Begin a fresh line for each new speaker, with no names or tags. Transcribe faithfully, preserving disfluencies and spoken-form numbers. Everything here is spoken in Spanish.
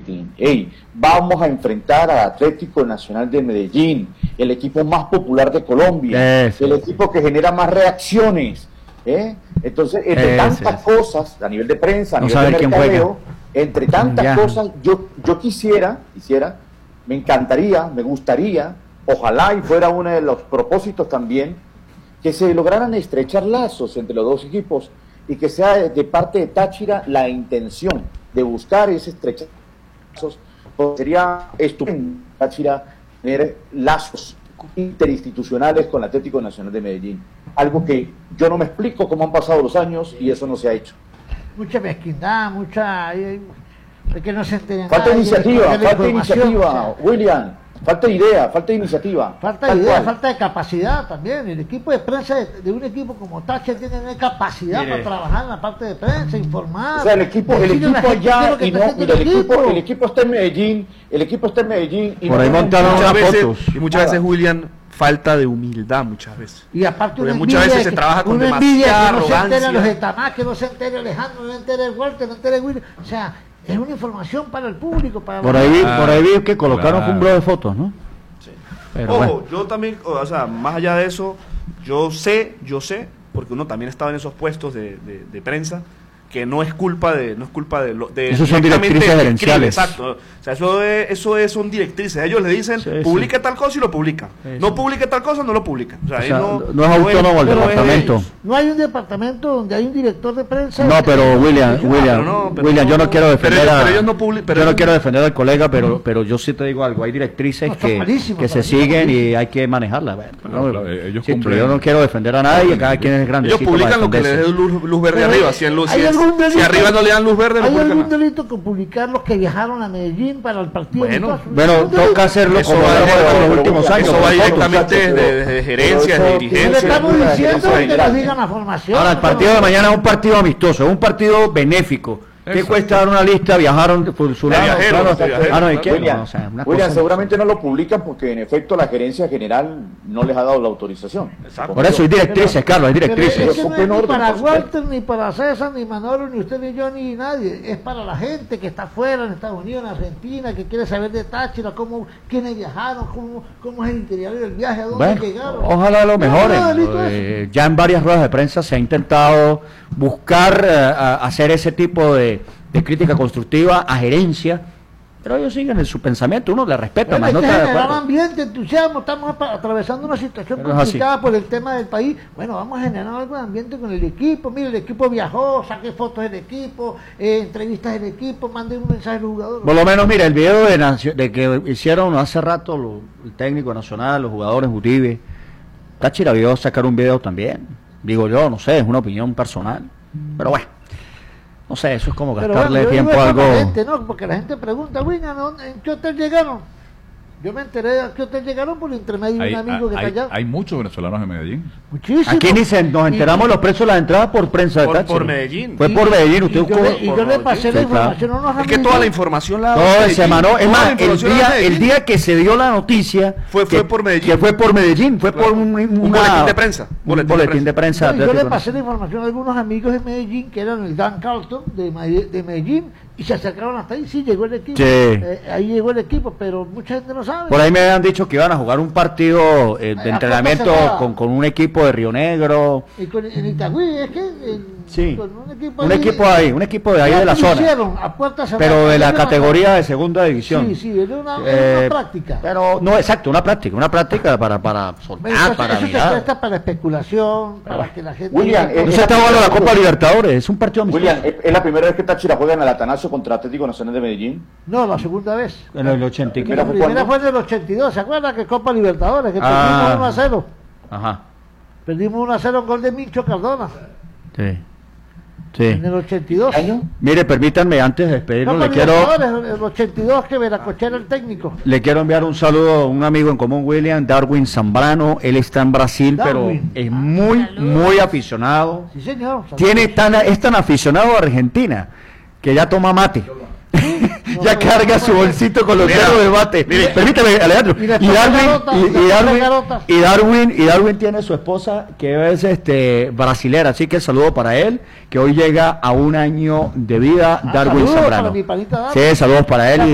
marketing. Hey, vamos a enfrentar al Atlético Nacional de Medellín, el equipo más popular de Colombia,
Ese.
el equipo que genera más reacciones. ¿eh? Entonces, entre
Ese,
tantas
ese.
cosas, a nivel de prensa, a
No
nivel
sabe
de
quién
mercadeo, entre tantas
Ya.
cosas, yo, yo quisiera, quisiera, me encantaría, me gustaría, ojalá y fuera uno de los propósitos también, que se lograran estrechar lazos entre los dos equipos y que sea de, de parte de Táchira la intención de buscar ese estrechar lazos, porque sería estupendo Táchira tener lazos interinstitucionales con el Atlético Nacional de Medellín, algo que yo no me explico cómo han pasado los años y eso no se ha hecho.
Mucha mezquindad, mucha... eh, de que no se entiende
Falta
nada,
iniciativa,
de la
falta
información,
iniciativa,
o sea,
William, falta idea, falta iniciativa.
falta
tal
idea,
cual.
falta de capacidad también. El equipo de prensa de, de un equipo como Táchira tiene que tener capacidad
Mire.
para trabajar en la parte de prensa, informar.
O sea, el equipo, el
decirle a la
equipo
gente qué es
allá
lo que
y
está
no,
haciendo
mira, el equipo, el equipo está en Medellín, el equipo está en Medellín y
Por
no
ahí
tenemos
montaron
nada.
unas
Muchas veces,
fotos.
y muchas veces, William, falta de humildad muchas veces.
Y aparte
Porque
una
muchas
envidia
veces
de
se
que-
trabaja con
una envidia
demasiada
que no se enteren
arrogancia.
los de Tamás, que no se entere Alejandro, no se entere Walter, no se entere Willy. O sea, es una información para el público. Para
Por
la-
ahí,
Ah,
por ahí vi que colocaron
claro.
un blog de fotos, ¿no? Pero
Ojo,
bueno.
yo también, o sea, más allá de eso, yo sé, yo sé, porque uno también estaba en esos puestos de, de, de prensa, que no es culpa de, no es culpa de, lo- de
Esos son
directamente
directrices
del escribe,
gerenciales.
exacto. O sea, eso es, eso es, son directrices. Ellos le dicen,
Sí,
publique tal cosa y lo publican.
Sí,
no
sí.
publique tal cosa, no lo publican. O sea,
O
ahí
sea,
no,
no es autónomo el
no es de
departamento.
ellos.
No hay un departamento donde hay un director de prensa.
No, pero William,
Ah,
William,
pero no, pero
William, yo
no-
no quiero
pero
defender
ellos-
a,
pero ellos no publi- pero
yo no
ellos-
quiero defender al colega, pero, pero yo sí te digo algo, hay directrices
No, son
que,
malísimas,
que se
para mí son
siguen y
malísimas.
hay que manejarlas. Bueno,
Claro,
no,
claro, ellos
sí,
cumplen.
pero yo no quiero defender a nadie, cada quien es grande.
Ellos publican lo que les dé luz, luz verde
Pero,
arriba. Si, en luz,
¿hay
si, es-
algún
si
delito?
arriba no le dan luz verde, no
¿Hay
publican
algún
nada.
delito con publicar los que viajaron a Medellín para el partido?
Bueno,
¿Algún
Bueno,
delito?
toca hacerlo
Eso
como
va
lo hemos
directo-
hecho en los
pero
últimos
busca-
años.
Eso
con
va
fotos.
directamente
muchachos,
desde,
pero-
desde gerencias,
pero
de
eso-
¿Qué le
dirigencias.
estamos
Eso
diciendo?
es
Que nos
grande.
digan la formación.
Ahora, el partido de mañana es un partido amistoso, es un partido benéfico. ¿Qué
Exacto.
cuesta dar una lista? Viajaron por su
De
lado.
viajeros,
claro.
de viajeros,
Ah, no, ¿y
claro.
qué?
William,
No, o sea, una
William,
cosa-
seguramente no lo publican porque en efecto la gerencia general no les ha dado la autorización.
Exacto.
Por eso hay directrices, Carlos, hay
Pero
directrices.
es que no es
En
ni
orden,
para
por supuesto.
Walter, ni para César, ni Manolo, ni usted, ni yo, ni nadie. Es para la gente que está afuera, en Estados Unidos, en Argentina, que quiere saber de Táchira, cómo, quiénes viajaron, cómo, cómo es el interior del viaje, a dónde
Bueno,
llegaron.
ojalá lo
No,
mejoren.
no, delito eso.
Eh, ya en varias ruedas de prensa se ha intentado buscar eh, a- hacer ese tipo de, de crítica constructiva a gerencia, pero ellos siguen en su pensamiento, uno le respeta,
Bueno,
más
hay
no
que
está de
generar
acuerdo.
ambiente, entusiasmo, estamos apa- atravesando una situación
Pero es así.
complicada por el tema del país. Bueno, vamos a generar algo de ambiente con el equipo. Mire, el equipo viajó, saqué fotos del equipo, eh, entrevistas del equipo, mandé un mensaje al jugador.
Por lo menos, mira, el video de, Nacio- de que hicieron hace rato lo- el técnico nacional, los jugadores Uribe, Táchira vio sacar un video también. Digo yo, no sé, es una opinión personal, pero bueno, no sé, eso es como
Pero
gastarle
bueno, yo
tiempo
digo
a
es para
algo.
la gente, ¿no? Porque la gente pregunta, William, ¿a dónde- ¿en qué hotel llegaron? Yo me enteré de a qué hotel llegaron por intermedio de
Hay,
un amigo que
hay-
está allá.
hay muchos venezolanos en Medellín.
Muchísimo.
Aquí ni se, nos
Y-
enteramos los precios de las entradas por prensa de
Por-
Táchira.
por Medellín.
Fue
y-
por Medellín,
y
usted
yo
buscó-
le- Y yo le pasé la
Sí, claro.
información a unos
Es que
amigos.
toda la información la da
Todo
Medellín.
se emanó, es
Toda
más,
la
el
información la da
día, el
Medellín.
día que se dio la noticia
Fue- fue
que-
por Medellín.
que fue por Medellín, fue
Claro.
por un,
Un
una-
boletín de prensa,
un
boletín
boletín,
de
de prensa.
No, y yo le
Atlético
pasé la información a algunos amigos de Medellín, que eran el Dan Carlton de, Made- de Medellín, y se acercaron hasta ahí. Sí, llegó el equipo.
Sí.
Eh, ahí llegó el equipo, pero mucha gente no sabe.
Por ahí me habían dicho que iban a jugar un partido eh, de
A
entrenamiento
puerta cerrada.
con, con un equipo de Río Negro.
Y con, en Itagüí, es que. en-
Sí.
con un equipo,
Un equipo ahí, un equipo de ahí de la
¿Cuánto
zona.
hicieron? A puerta cerrada.
Pero de la
Era una-
categoría de segunda división.
Sí, sí, era una, era
Eh,
una práctica.
Pero no, exacto, una práctica, una práctica para, para
Bueno,
soltar,
eso,
para
eso se
mirar.
presta para especulación, para que la gente.
William,
No
eh,
se está jugando la Copa Libertadores, es un partido amistoso.
William, ¿es es la primera vez que Táchira juega en el Atanasio contra Atlético Nacional de Medellín?
No, la segunda vez.
En el ochenta y qué.
Primera
La
fue
primera
cuándo?
fue en el ochenta y dos, ¿se acuerdan que Copa Libertadores? Que
Ah.
perdimos uno a cero.
Ajá.
Perdimos uno a cero gol de Mincho Cardona.
Sí. Sí.
En el ochenta y dos.
¿Qué año?
Mire, permítanme antes de despedirnos,
Copa
le quiero,
Libertadores, en el ochenta y dos, que Veracocha era el técnico.
le quiero enviar un saludo a un amigo en común, William, Darwin Zambrano. Él está en Brasil,
Darwin.
pero es muy, muy aficionado.
Sí, señor.
Tiene tan, es tan aficionado a Argentina que ya toma mate. Ya carga su bolsito con los
Mira,
dedos de mate.
mire.
Permítame, Alejandro.
Y le
Y
toca
Darwin,
garota,
y,
le
y
toca
Darwin,
garota.
y Darwin, y Darwin tiene su esposa que es este brasilera, así que el saludo para él, que hoy llega a un año de vida,
Ah,
Darwin
saludos
Zambrano.
para mi panita Darwin.
Sí, saludos para él. y